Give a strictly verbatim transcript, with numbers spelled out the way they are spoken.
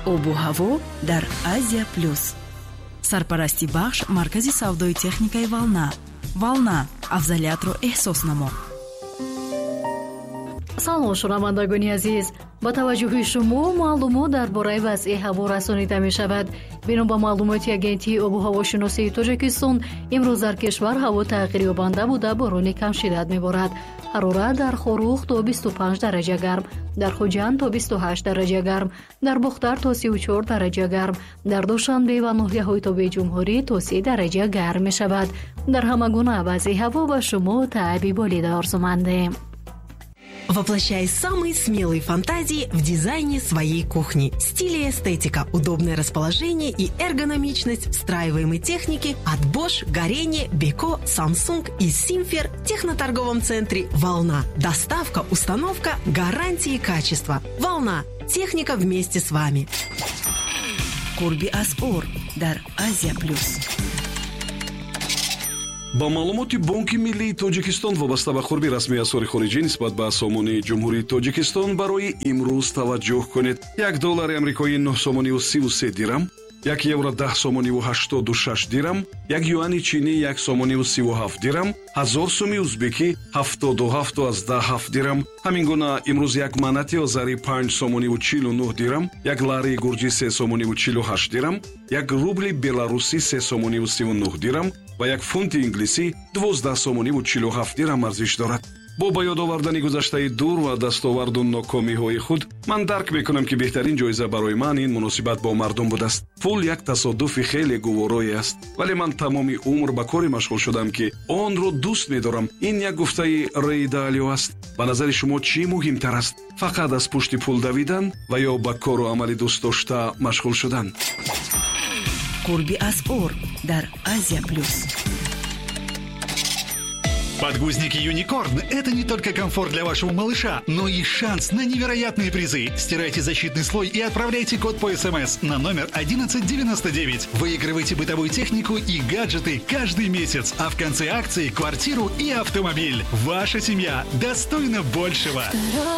обу ҳаво дар Азия плюс. Сарпарасти бахш маркази савдои техникаи Волна. Волна, афзалиятро эҳсос намо. салом шунавандагони азиз, ба таваҷҷӯҳи шумо маълумот дар бораи вазъи ҳаво расонида мешавад. бино ба маълумоти агентии обу ҳавошиносии Тоҷикистон, имрӯз дар кишвар ҳаво тағйирёбанда буда борони камшиддат меборад. ҳарорат дар Хорух то бисту панҷ дараҷа гарм, дар Хуҷанд то бисту ҳашт дараҷа гарм, дар Бухтар то сиву чор дараҷа гарм, дар Душанбе ва ноҳияҳои Тобии Ҷумҳурӣ то се дараҷа гарм мешавад. дар ҳама гуна вазъи ҳаво ба шумо таъби болида орзумандем. Воплощай самые смелые фантазии в дизайне своей кухни. Стиль и эстетика, удобное расположение и эргономичность встраиваемой техники от Bosch, Горение, Beko, Samsung и Simfer в техноторговом центре «Волна». Доставка, установка, гарантии качества. «Волна». Техника вместе с вами. Курби Асор дар Азия плюс. ба маълумоти Бонки Миллии Тоҷикистон вобаста ба қурби расмии асъори хориҷӣ нисбат ба сомонии Ҷумҳурии Тоҷикистон барои имрӯз таваҷҷӯҳ кунед. як доллари амрикоӣ нӯҳ сомониву сиву се дирам, як евро даҳ сомониву ҳаштоду шаш дирам, як юани чинӣ як сомониву сиву ҳафт дирам, ҳазор суми узбекӣ ҳафтоду ҳафту аздаҳ ҳафт дирам. ҳамин гуна имрӯз як манати озарӣ панҷ сомониву чилу нӯҳ дирам, як ларии гурҷӣ се сомониву чилу ҳашт дирам, як рубли беларусӣ се сомониву сиву нӯҳ дирам ва як фунти инглисӣ дувоздаҳ сомониву чилу ҳафт дирам арзиш дорад. бо ба ёд овардани гузаштаи дур ва дастоварду нокомиҳои худ, ман дарк мекунам ки беҳтарин ҷоиза барои ман ин муносибат бо мардум будааст. пул як тасодуфи хеле гуворое аст, вале ман тамоми умр ба коре машғул шудам ки онро дӯст медорам. ин як гуфтаи Рей Далио аст. ба назари шумо чӣ муҳимтар аст? фақат аз пушти пул давидан ва ё ба кору амали дӯст дошта машғул шудан? Курби Асор дар Азия плюс. Подгузники Юникорн – это не только комфорт для вашего малыша, но и шанс на невероятные призы. Стирайте защитный слой и отправляйте код по СМС на номер одиннадцать девяносто девять. Выигрывайте бытовую технику и гаджеты каждый месяц, а в конце акции – квартиру и автомобиль. Ваша семья достойна большего.